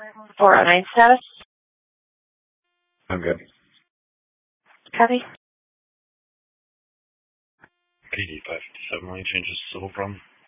409 status. I'm good. Copy. PD 557 lane changes civil problem.